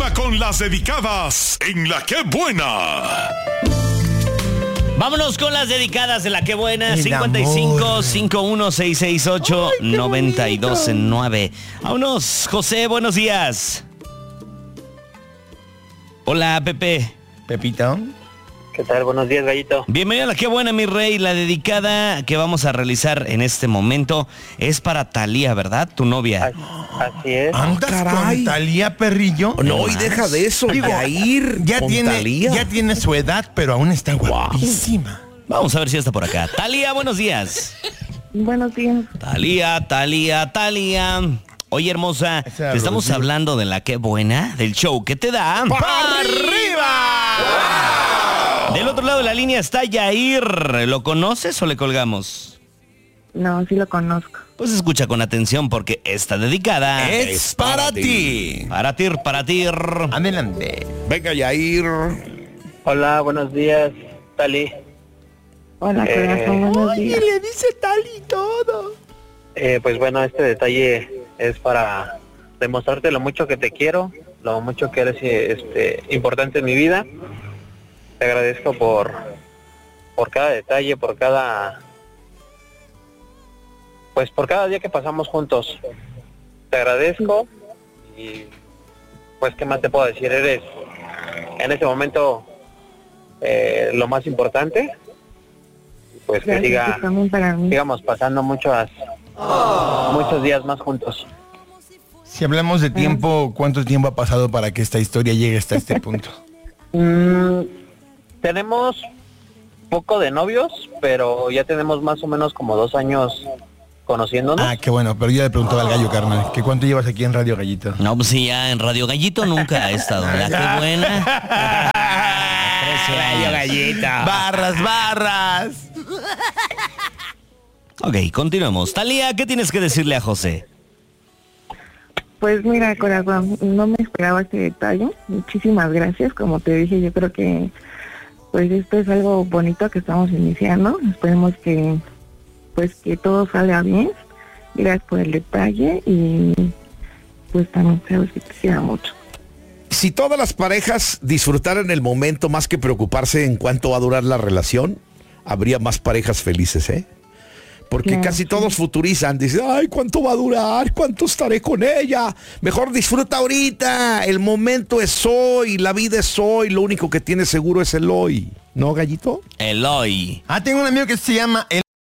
Ahora con las dedicadas en La Qué Buena. Vámonos con las dedicadas de La Qué Buena. 55 51 668 929. Vámonos, José, buenos días. Hola, Pepe. Pepito. ¿Qué tal? Buenos días, Gallito. Bienvenido a La Qué Buena, mi rey. La dedicada que vamos a realizar en este momento es para Talía, ¿verdad? Tu novia. Así es. ¿Andas con Talía, perrillo? No, y deja de eso, Yair. Ya tiene su edad, pero aún está guapísima. Vamos a ver si está por acá. Talía, buenos días. Buenos días. Talía. Oye, hermosa, te estamos hablando de La Qué Buena, del show que te da ¡para arriba! ¡Wow! Del otro lado de la línea está Yair. ¿Lo conoces o le colgamos? No, sí lo conozco. Pues escucha con atención porque esta dedicada Es para ti. Para ti. Adelante. Venga, Yair. Hola, buenos días, Tali. Hola, corazón, buenos días. le dice Tali todo. Pues bueno, este detalle es para demostrarte lo mucho que te quiero, lo mucho que eres importante en mi vida. Te agradezco por cada detalle, por cada día que pasamos juntos. Te agradezco y pues qué más te puedo decir, eres en este momento lo más importante. Pues que sigamos pasando muchos días más juntos. Si hablamos de tiempo, ¿cuánto tiempo ha pasado para que esta historia llegue hasta este punto? Tenemos poco de novios, pero ya tenemos más o menos como 2 años conociéndonos. Ah, qué bueno, pero yo le preguntaba al gallo, carnal, ¿que cuánto llevas aquí en Radio Gallito? No, pues sí, ya en Radio Gallito nunca ha estado. La Qué Buena. Radio Gallita. Barras. Ok, continuemos. Talía, ¿qué tienes que decirle a José? Pues mira, corazón, no me esperaba este detalle. Muchísimas gracias. Como te dije, yo creo que pues esto es algo bonito que estamos iniciando. Esperemos que todo salga bien. Gracias por el detalle y pues también sabes que te quiero mucho. Si todas las parejas disfrutaran el momento más que preocuparse en cuánto va a durar la relación, habría más parejas felices, ¿eh? Porque Claro, casi sí. todos futurizan, dicen, ay, ¿cuánto va a durar? ¿Cuánto estaré con ella? Mejor disfruta ahorita, el momento es hoy, la vida es hoy, lo único que tienes seguro es el hoy. ¿No, Gallito? Eloy. Tengo un amigo que se llama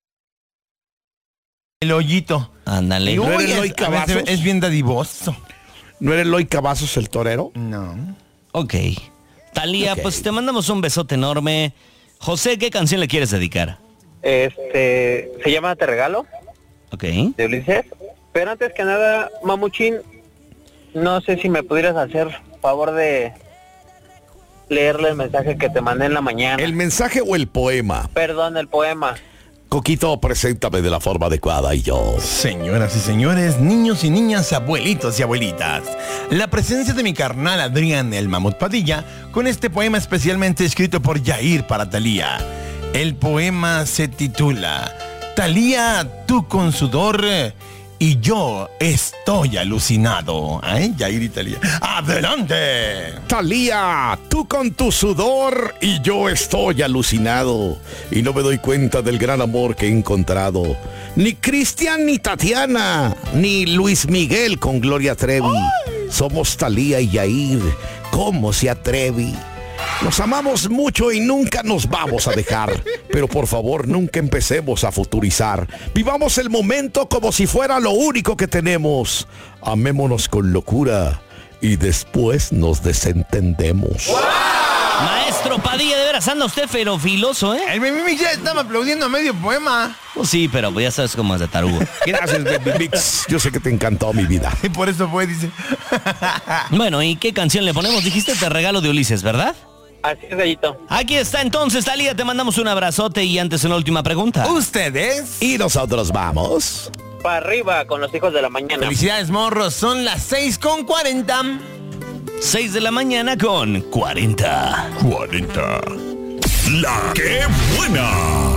El Hoyito. Ándale. ¿No eres Uy, Eloy Cavazos? es bien dadivoso. ¿No era Eloy Cavazos el torero? No. Ok. Talía, Ok. pues te mandamos un besote enorme. José, ¿qué canción le quieres dedicar? Se llama Te Regalo, Ok. de Ulises. Pero antes que nada, Mamuchín, no sé si me pudieras hacer favor de leerle el mensaje que te mandé en la mañana. ¿El mensaje o el poema? Perdón, el poema. Coquito, preséntame de la forma adecuada y yo. Señoras y señores, niños y niñas, abuelitos y abuelitas, la presencia de mi carnal Adrián el Mamut Padilla con este poema especialmente escrito por Yair para Talía. El poema se titula Talía, tú con sudor y yo estoy alucinado. Yair y Talía. ¡Adelante! Talía, tú con tu sudor y yo estoy alucinado y no me doy cuenta del gran amor que he encontrado. Ni Cristian ni Tatiana, ni Luis Miguel con Gloria Trevi. Somos Talía y Yair. ¿Cómo se atrevi? Nos amamos mucho y nunca nos vamos a dejar. Pero por favor, nunca empecemos a futurizar. Vivamos el momento como si fuera lo único que tenemos. Amémonos con locura y después nos desentendemos. Maestro Padilla, de veras anda usted ferofiloso, ¿eh? El Baby ya estaba aplaudiendo a medio poema. Pues sí, pero pues ya sabes cómo es de tarugo. Gracias, Baby Mix. Yo sé que te encantó mi vida. Y por eso fue, dice. Bueno, ¿y qué canción le ponemos? Dijiste Te Regalo de Ulises, ¿verdad? Así es, Gallito. Aquí está entonces, Talía, te mandamos un abrazote y antes una última pregunta. ¿Ustedes? Y nosotros vamos. Para arriba con los hijos de la mañana. Felicidades, morros. Son las 6:40. 6 de la mañana con 40. La Qué Buena.